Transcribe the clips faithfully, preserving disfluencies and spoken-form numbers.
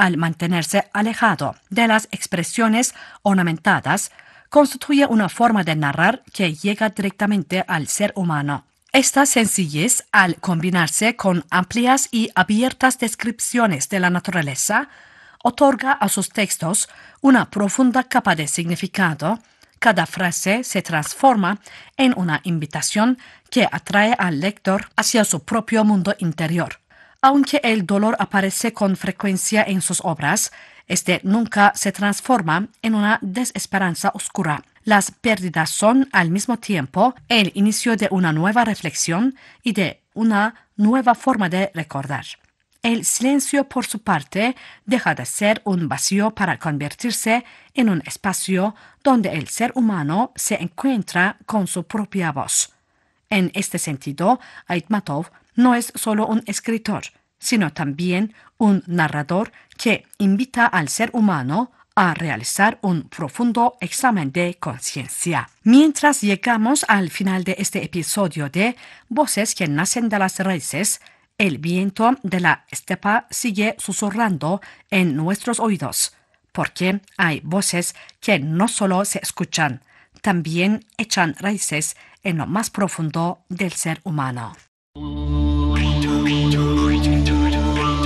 al mantenerse alejado de las expresiones ornamentadas, constituye una forma de narrar que llega directamente al ser humano. Esta sencillez, al combinarse con amplias y abiertas descripciones de la naturaleza, otorga a sus textos una profunda capa de significado. Cada frase se transforma en una invitación que atrae al lector hacia su propio mundo interior. Aunque el dolor aparece con frecuencia en sus obras, este nunca se transforma en una desesperanza oscura. Las pérdidas son al mismo tiempo el inicio de una nueva reflexión y de una nueva forma de recordar. El silencio, por su parte, deja de ser un vacío para convertirse en un espacio donde el ser humano se encuentra con su propia voz. En este sentido, Aitmatov no es solo un escritor, sino también un narrador que invita al ser humano a realizar un profundo examen de conciencia. Mientras llegamos al final de este episodio de Voces que nacen de las raíces, el viento de la estepa sigue susurrando en nuestros oídos, porque hay voces que no solo se escuchan, también echan raíces en lo más profundo del ser humano.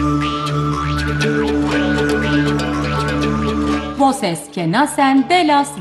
Voces que nacen de las